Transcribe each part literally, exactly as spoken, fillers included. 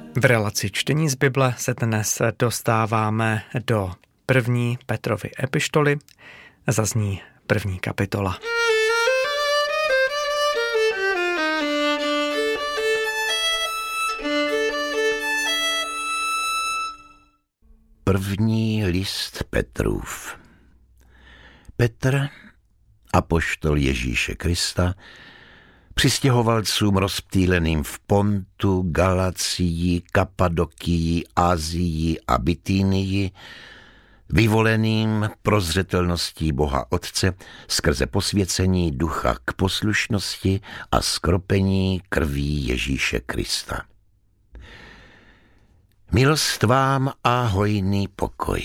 V relaci čtení z Bible se dnes dostáváme do první Petrovy epištoly. Zazní první kapitola. První list Petrův. Petr, apoštol Ježíše Krista, přistěhovalcům rozptýleným v Pontu, Galacii, Kapadokii, Asii a Bitýnii, vyvoleným prozřetelností Boha Otce skrze posvěcení ducha k poslušnosti a skropení krví Ježíše Krista. Milost vám a hojný pokoj.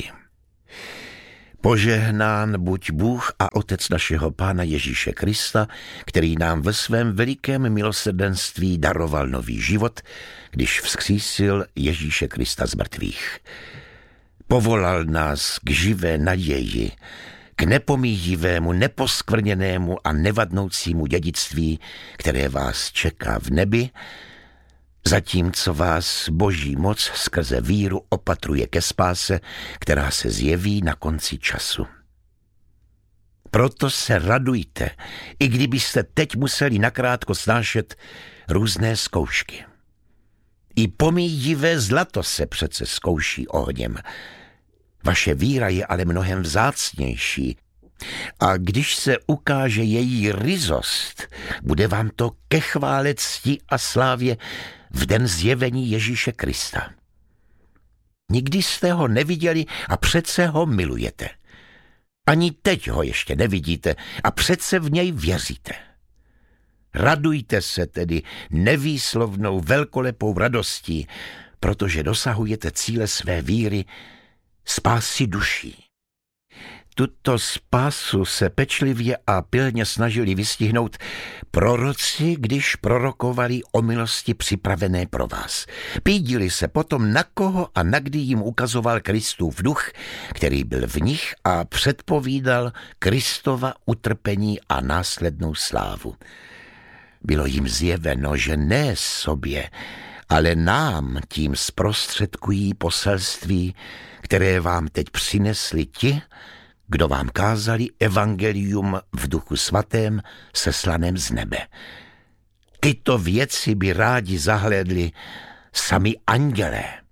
Požehnán buď Bůh a Otec našeho Pána Ježíše Krista, který nám ve svém velikém milosrdenství daroval nový život, když vzkřísil Ježíše Krista z mrtvých. Povolal nás k živé naději, k nepomíjivému, neposkvrněnému a nevadnoucímu dědictví, které vás čeká v nebi, zatímco vás Boží moc skrze víru opatruje ke spáse, která se zjeví na konci času. Proto se radujte, i kdybyste teď museli nakrátko snášet různé zkoušky. I pomíjivé zlato se přece zkouší ohněm. Vaše víra je ale mnohem vzácnější. A když se ukáže její ryzost, bude vám to ke chvále, cti a slávě v den zjevení Ježíše Krista. Nikdy jste ho neviděli a přece ho milujete. Ani teď ho ještě nevidíte a přece v něj věříte. Radujte se tedy nevýslovnou velkolepou radostí, protože dosahujete cíle své víry, spásy duší. Tuto spásu se pečlivě a pilně snažili vystihnout proroci, když prorokovali o milosti připravené pro vás. Pídili se potom, na koho a na kdy jim ukazoval Kristův duch, který byl v nich a předpovídal Kristova utrpení a následnou slávu. Bylo jim zjeveno, že ne sobě, ale nám tím zprostředkují poselství, které vám teď přinesli ti, kdo vám kázali evangelium v duchu svatém seslaném z nebe. Tyto věci by rádi zahlédli sami andělé.